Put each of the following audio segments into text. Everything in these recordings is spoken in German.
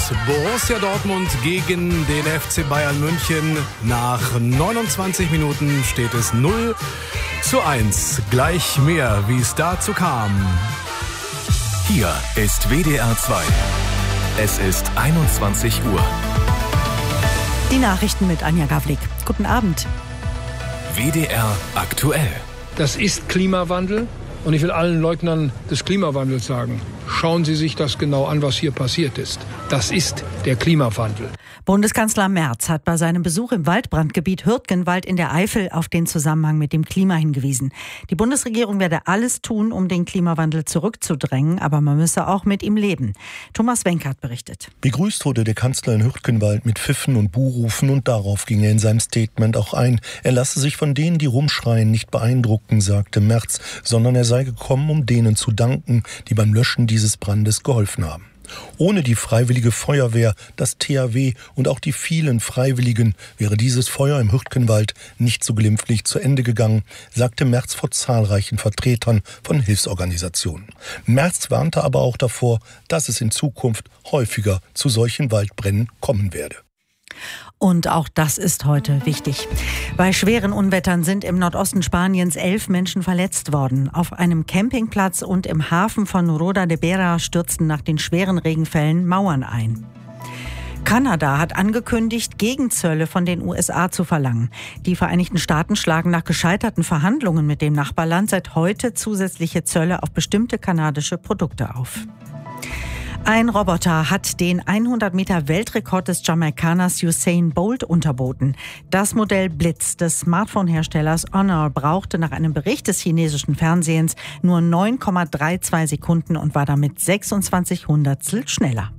Borussia Dortmund gegen den FC Bayern München. Nach 29 Minuten steht es 0:1. Gleich mehr, wie es dazu kam. Hier ist WDR 2. Es ist 21 Uhr. Die Nachrichten mit Anja Gawlik. Guten Abend. WDR aktuell. Das ist Klimawandel und ich will allen Leugnern des Klimawandels sagen, schauen Sie sich das genau an, was hier passiert ist. Das ist der Klimawandel. Bundeskanzler Merz hat bei seinem Besuch im Waldbrandgebiet Hürtgenwald in der Eifel auf den Zusammenhang mit dem Klima hingewiesen. Die Bundesregierung werde alles tun, um den Klimawandel zurückzudrängen, aber man müsse auch mit ihm leben. Thomas Wenkert berichtet. Begrüßt wurde der Kanzler in Hürtgenwald mit Pfiffen und Buhrufen und darauf ging er in seinem Statement auch ein. Er lasse sich von denen, die rumschreien, nicht beeindrucken, sagte Merz, sondern er sei gekommen, um denen zu danken, die beim Löschen dieses Brandes geholfen haben. Ohne die Freiwillige Feuerwehr, das THW und auch die vielen Freiwilligen wäre dieses Feuer im Hürtgenwald nicht so glimpflich zu Ende gegangen, sagte Merz vor zahlreichen Vertretern von Hilfsorganisationen. Merz warnte aber auch davor, dass es in Zukunft häufiger zu solchen Waldbränden kommen werde. Und auch das ist heute wichtig. Bei schweren Unwettern sind im Nordosten Spaniens 11 Menschen verletzt worden. Auf einem Campingplatz und im Hafen von Roda de Bera stürzten nach den schweren Regenfällen Mauern ein. Kanada hat angekündigt, Gegenzölle von den USA zu verlangen. Die Vereinigten Staaten schlagen nach gescheiterten Verhandlungen mit dem Nachbarland seit heute zusätzliche Zölle auf bestimmte kanadische Produkte auf. Ein Roboter hat den 100-Meter-Weltrekord des Jamaikaners Usain Bolt unterboten. Das Modell Blitz des Smartphone-Herstellers Honor brauchte nach einem Bericht des chinesischen Fernsehens nur 9,32 Sekunden und war damit 26 Hundertstel schneller.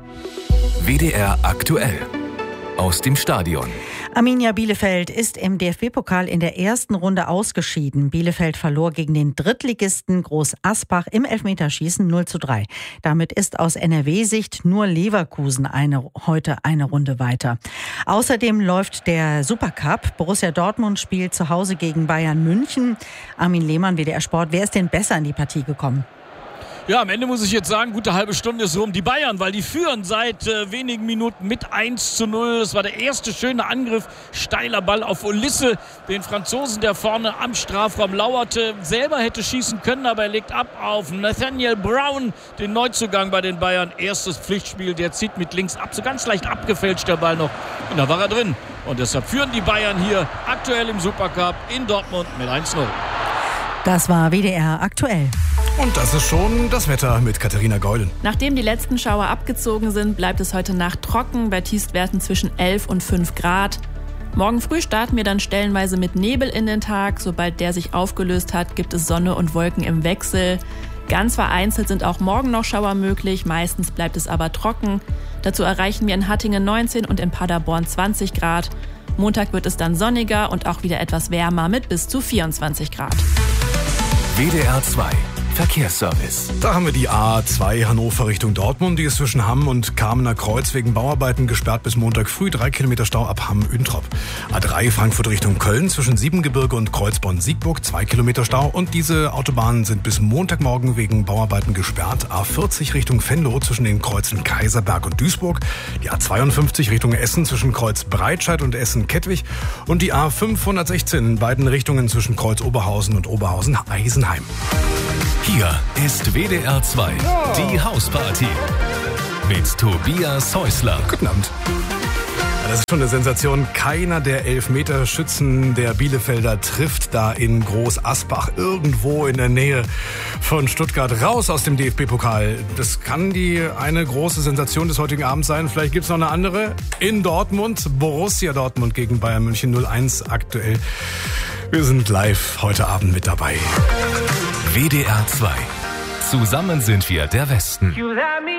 WDR aktuell. Aus dem Stadion. Arminia Bielefeld ist im DFB-Pokal in der ersten Runde ausgeschieden. Bielefeld verlor gegen den Drittligisten Groß Asbach im Elfmeterschießen 0:3. Damit ist aus NRW-Sicht nur Leverkusen heute eine Runde weiter. Außerdem läuft der Supercup. Borussia Dortmund spielt zu Hause gegen Bayern München. Armin Lehmann, WDR Sport. Wer ist denn besser in die Partie gekommen? Ja, am Ende muss ich jetzt sagen, gute halbe Stunde ist rum. Die Bayern, weil die führen seit wenigen Minuten mit 1:0. Das war der erste schöne Angriff. Steiler Ball auf Olisse, den Franzosen, der vorne am Strafraum lauerte. Selber hätte schießen können, aber er legt ab auf Nathaniel Brown, den Neuzugang bei den Bayern. Erstes Pflichtspiel, der zieht mit links ab. So ganz leicht abgefälscht der Ball noch. Und da war er drin. Und deshalb führen die Bayern hier aktuell im Supercup in Dortmund mit 1:0. Das war WDR aktuell. Und das ist schon das Wetter mit Katharina Geulen. Nachdem die letzten Schauer abgezogen sind, bleibt es heute Nacht trocken, bei Tiefstwerten zwischen 11 und 5 Grad. Morgen früh starten wir dann stellenweise mit Nebel in den Tag. Sobald der sich aufgelöst hat, gibt es Sonne und Wolken im Wechsel. Ganz vereinzelt sind auch morgen noch Schauer möglich, meistens bleibt es aber trocken. Dazu erreichen wir in Hattingen 19 und in Paderborn 20 Grad. Montag wird es dann sonniger und auch wieder etwas wärmer mit bis zu 24 Grad. WDR 2. Verkehrsservice. Da haben wir die A2 Hannover Richtung Dortmund. Die ist zwischen Hamm und Kamener Kreuz wegen Bauarbeiten gesperrt bis Montag früh. 3 Kilometer Stau ab Hamm-Üntrop. A3 Frankfurt Richtung Köln zwischen Siebengebirge und Kreuzborn-Siegburg. 2 Kilometer Stau. Und diese Autobahnen sind bis Montagmorgen wegen Bauarbeiten gesperrt. A40 Richtung Venlo zwischen den Kreuzen Kaiserberg und Duisburg. Die A52 Richtung Essen zwischen Kreuz Breitscheid und Essen-Kettwig. Und die A516 in beiden Richtungen zwischen Kreuz Oberhausen und Oberhausen-Eisenheim. Hier ist WDR 2, die Hausparty mit Tobias Häusler. Guten Abend. Das ist schon eine Sensation. Keiner der Elfmeterschützen der Bielefelder trifft da in Groß Asbach irgendwo in der Nähe von Stuttgart raus aus dem DFB-Pokal. Das kann die eine große Sensation des heutigen Abends sein. Vielleicht gibt es noch eine andere. In Dortmund, Borussia Dortmund gegen Bayern München 0:1 aktuell. Wir sind live heute Abend mit dabay. WDR 2. Zusammen sind wir der Westen.